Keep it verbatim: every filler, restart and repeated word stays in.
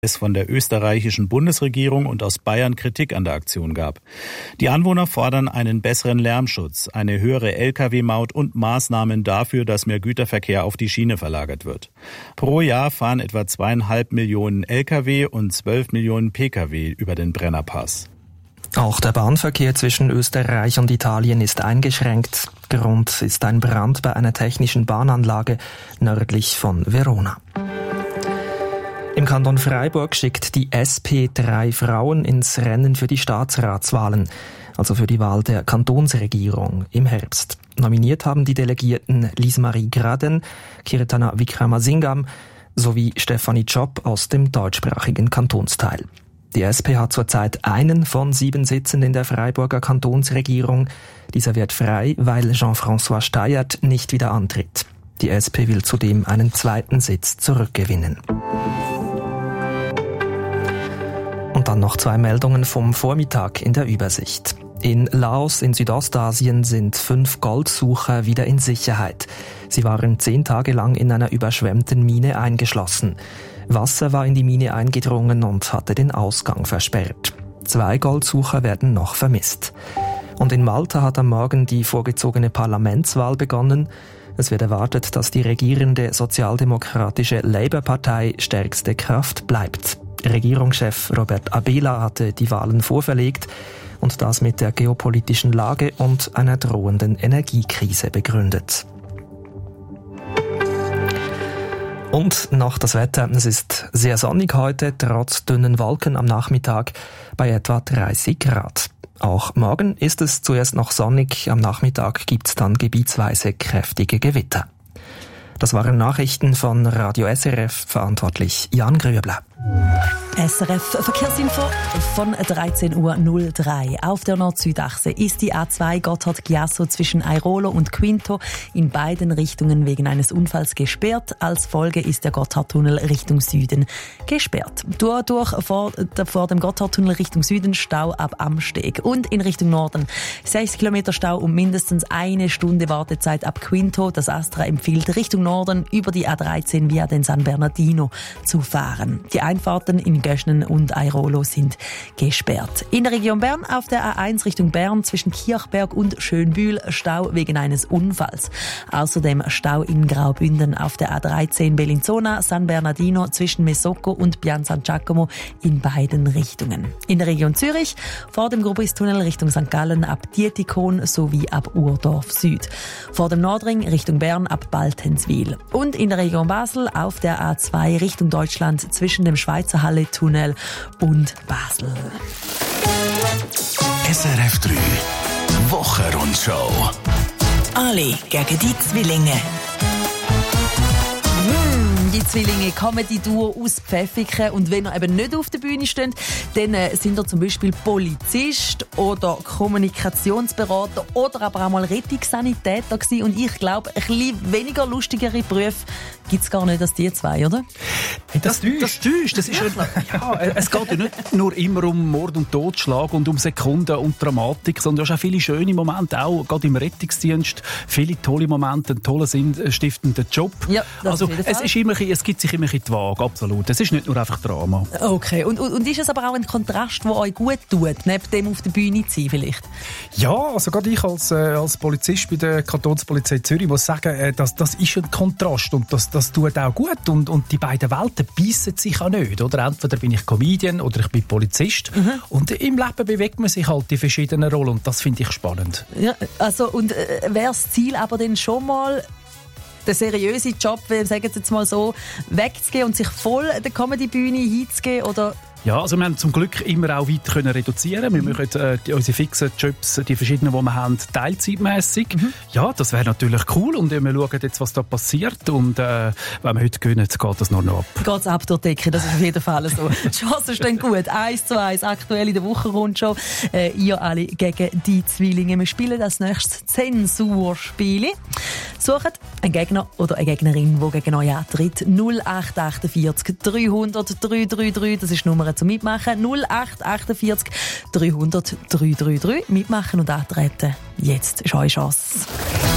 es von der österreichischen Bundesregierung und aus Bayern Kritik an der Aktion gab. Die Anwohner fordern einen besseren Lärmschutz, eine höhere L K W-Maut und Maßnahmen dafür, dass mehr Güterverkehr auf die Schiene verlagert wird. Pro Jahr fahren etwa zweieinhalb Millionen L K W und zwölf Millionen P K W über den Brennerpass. Auch der Bahnverkehr zwischen Österreich und Italien ist eingeschränkt. Grund ist ein Brand bei einer technischen Bahnanlage nördlich von Verona. Im Kanton Freiburg schickt die S P drei Frauen ins Rennen für die Staatsratswahlen, also für die Wahl der Kantonsregierung im Herbst. Nominiert haben die Delegierten Lise-Marie Graden, Kirtana Wickramasingam sowie Stefanie Tschopp aus dem deutschsprachigen Kantonsteil. Die S P hat zurzeit einen von sieben Sitzen in der Freiburger Kantonsregierung. Dieser wird frei, weil Jean-François Steyert nicht wieder antritt. Die S P will zudem einen zweiten Sitz zurückgewinnen. Und dann noch zwei Meldungen vom Vormittag in der Übersicht. In Laos in Südostasien sind fünf Goldsucher wieder in Sicherheit. Sie waren zehn Tage lang in einer überschwemmten Mine eingeschlossen. Wasser war in die Mine eingedrungen und hatte den Ausgang versperrt. Zwei Goldsucher werden noch vermisst. Und in Malta hat am Morgen die vorgezogene Parlamentswahl begonnen. Es wird erwartet, dass die regierende sozialdemokratische Labour-Partei stärkste Kraft bleibt. Regierungschef Robert Abela hatte die Wahlen vorverlegt und das mit der geopolitischen Lage und einer drohenden Energiekrise begründet. Und noch das Wetter. Es ist sehr sonnig heute, trotz dünnen Wolken am Nachmittag bei etwa dreißig Grad. Auch morgen ist es zuerst noch sonnig, am Nachmittag gibt's dann gebietsweise kräftige Gewitter. Das waren Nachrichten von Radio S R F, verantwortlich Jan Grüebler. S R F Verkehrsinfo von dreizehn Uhr null drei. Auf der Nord-Süd-Achse ist die A zwei Gotthard-Giasso zwischen Airolo und Quinto in beiden Richtungen wegen eines Unfalls gesperrt. Als Folge ist der Gotthardtunnel Richtung Süden gesperrt. Dadurch vor, vor dem Gotthardtunnel Richtung Süden Stau ab Amsteg. Und in Richtung Norden sechs Kilometer Stau und mindestens eine Stunde Wartezeit ab Quinto. Das Astra empfiehlt Richtung Norden über die A dreizehn via den San Bernardino zu fahren. Die Einfahrten in Göschnen und Airolo sind gesperrt. In der Region Bern auf der A eins Richtung Bern zwischen Kirchberg und Schönbühl Stau wegen eines Unfalls. Außerdem Stau in Graubünden auf der A dreizehn Bellinzona, San Bernardino zwischen Mesocco und Pian San Giacomo in beiden Richtungen. In der Region Zürich vor dem Grubis-Tunnel Richtung Sankt Gallen ab Dietikon sowie ab Urdorf Süd. Vor dem Nordring Richtung Bern ab Baltenswil. Und in der Region Basel auf der A zwei Richtung Deutschland zwischen dem Schweizer Halle-Tunnel und Basel. S R F drei Wochenrundschau. Ali gegen die Zwillinge. Die Zwillinge Comedy-Duo aus Pfäffiken. Und wenn ihr eben nicht auf der Bühne steht, dann äh, sind ihr zum Beispiel Polizist oder Kommunikationsberater oder aber auch mal Rettungssanitäter gewesen. Und ich glaube, ein bisschen weniger lustigere Berufe gibt es gar nicht als die zwei, oder? Das täuscht. Das, täuscht. Das ist ja, ja, es geht ja nicht nur immer um Mord und Totschlag und um Sekunden und Dramatik, sondern du hast auch viele schöne Momente, auch gerade im Rettungsdienst. Viele tolle Momente, einen tollen, sinnstiftenden Job. Ja, das also es, ist immer, es gibt sich immer ein bisschen die Waage, absolut. Es ist nicht nur einfach Drama. Okay, und, und, und ist es aber auch ein Kontrast, der euch gut tut, neben dem auf der Bühne zu sein vielleicht? Ja, also gerade ich als, äh, als Polizist bei der Kantonspolizei Zürich muss sagen, äh, das, das ist ein Kontrast und das, das tut auch gut. Und, und die beiden Welten beißen sich auch nicht. Oder? Entweder bin ich Comedian oder ich bin Polizist. Mhm. Und im Leben bewegt man sich halt in verschiedenen Rollen und das finde ich spannend. Ja, also, und äh, wäre das Ziel aber dann schon mal, den seriösen Job, sagen Sie jetzt mal so, wegzugehen und sich voll der Comedy-Bühne hinzugeben? Oder? Ja, also wir haben zum Glück immer auch weit können reduzieren. Wir machen äh, die, unsere fixen Jobs, die verschiedenen, die wir haben, teilzeitmässig. Mhm. Ja, das wäre natürlich cool und wir schauen jetzt, was da passiert und äh, wenn wir heute gewinnen, geht das nur noch ab. Geht's ab durch die Decke, das ist auf jeden Fall so. Die Chancen stehen gut. eins zu eins, aktuell in der Wochenrundschau. Äh, ihr alle gegen die Zwillinge. Wir spielen als nächstes Zensurspiele. Sucht einen Gegner oder eine Gegnerin, die gegen euch antritt. null acht achtundvierzig dreihundert dreihundertdreiunddreißig, das ist die Nummer zum Mitmachen. null acht achtundvierzig dreihundert dreihundertdreiunddreißig. Mitmachen und antreten. Jetzt ist eure Chance.